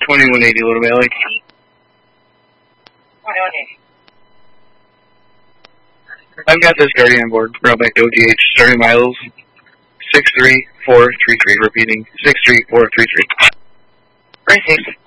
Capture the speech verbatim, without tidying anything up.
twenty-one eighty, Little Valley. twenty-one eighty. I've got this Guardian on board. Route back to O T H. Starting miles six three four three three. Repeating six three four three three. Received.